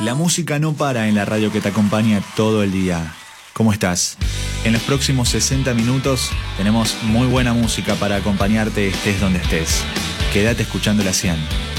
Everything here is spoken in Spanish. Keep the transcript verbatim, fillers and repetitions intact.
La música no para en la radio que te acompaña todo el día. ¿Cómo estás? En los próximos sesenta minutos tenemos muy buena música para acompañarte estés donde estés. Quédate escuchando la cien.